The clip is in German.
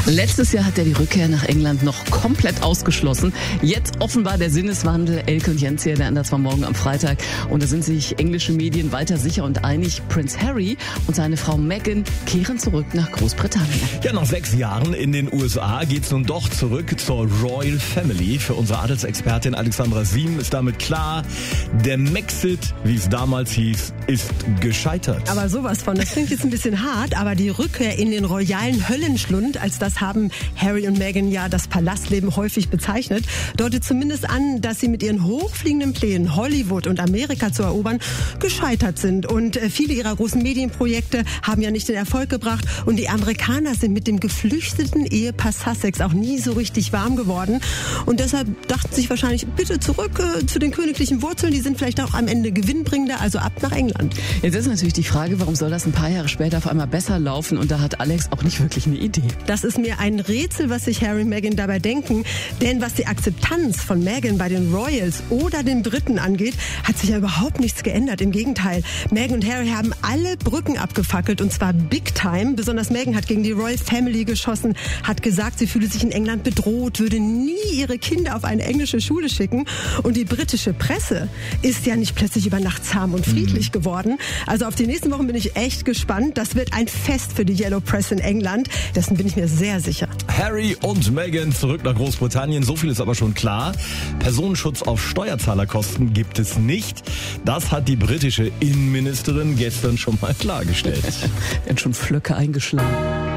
Letztes Jahr hat er die Rückkehr nach England noch komplett ausgeschlossen. Jetzt offenbar der Sinneswandel. Elke und Jens hier, der Anders war morgen am Freitag. Und da sind sich englische Medien weiter sicher und einig. Prince Harry und seine Frau Meghan kehren zurück nach Großbritannien. Ja, nach 6 Jahren in den USA geht's nun doch zurück zur Royal Family. Für unsere Adelsexpertin Alexandra Siem ist damit klar, der Mexit, wie es damals hieß, ist gescheitert. Aber sowas von, das klingt jetzt ein bisschen hart, aber die Rückkehr in den royalen Höllenschlund, als das haben Harry und Meghan ja das Palastleben häufig bezeichnet, deutet zumindest an, dass sie mit ihren hochfliegenden Plänen, Hollywood und Amerika zu erobern, gescheitert sind. Und viele ihrer großen Medienprojekte haben ja nicht den Erfolg gebracht. Und die Amerikaner sind mit dem geflüchteten Ehepaar Sussex auch nie so richtig warm geworden. Und deshalb dachten sich wahrscheinlich, bitte zurück zu den königlichen Wurzeln. Die sind vielleicht auch am Ende gewinnbringender, also ab nach England. Jetzt ist natürlich die Frage, warum soll das ein paar Jahre später auf einmal besser laufen? Und da hat Alex auch nicht wirklich eine Idee. Das ist mir ein Rätsel, was sich Harry und Meghan dabei denken. Denn was die Akzeptanz von Meghan bei den Royals oder den Briten angeht, hat sich ja überhaupt nichts geändert. Im Gegenteil, Meghan und Harry haben alle Brücken abgefackelt und zwar big time. Besonders Meghan hat gegen die Royal Family geschossen, hat gesagt, sie fühle sich in England bedroht, würde nie ihre Kinder auf eine englische Schule schicken. Und die britische Presse ist ja nicht plötzlich über Nacht zahm und friedlich geworden. Also auf die nächsten Wochen bin ich echt gespannt. Das wird ein Fest für die Yellow Press in England. Dessen bin ich mir sehr sicher. Harry und Meghan zurück nach Großbritannien. So viel ist aber schon klar. Personenschutz auf Steuerzahlerkosten gibt es nicht. Das hat die britische Innenministerin gestern schon mal klargestellt. Er hat schon Flöcke eingeschlagen.